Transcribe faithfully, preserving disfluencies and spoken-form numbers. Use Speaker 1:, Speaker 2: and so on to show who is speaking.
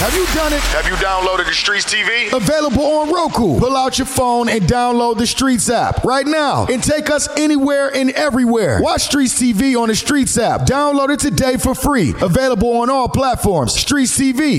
Speaker 1: Have you done it?
Speaker 2: Have you downloaded the Streets T V?
Speaker 1: Available on Roku. Pull out your phone and download the Streets app right now and take us anywhere and everywhere. Watch Streets T V on the Streets app. Download it today for free. Available on all platforms. Streets T V.